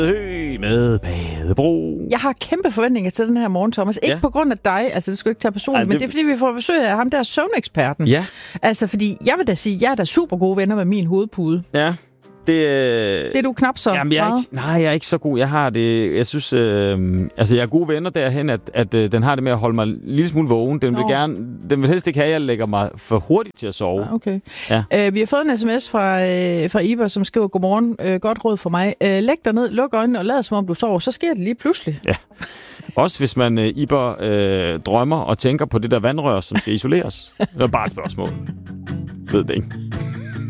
med Badebro. Jeg har kæmpe forventninger til den her morgen, Thomas. Ikke på grund af dig, altså det skal du ikke tage personligt, men det er fordi, vi får besøg af ham der søvneksperten. Ja. Altså fordi, jeg vil da sige, jeg er da super gode venner med min hovedpude. Ja. Det er du knap så Jamen, jeg er ikke så god. Jeg har det... Jeg synes... jeg er gode venner derhen, at den har det med at holde mig en lille smule vågen. Den vil helst ikke have, at jeg lægger mig for hurtigt til at sove. Okay. Ja. Vi har fået en sms fra Iber, som skriver, godmorgen, godt råd for mig. Læg dig ned, luk øjnene og lad som om du sover. Så sker det lige pludselig. Ja. Også hvis man, Iber, drømmer og tænker på det der vandrør, som skal isoleres. Det er bare et spørgsmål. Ved det ikke.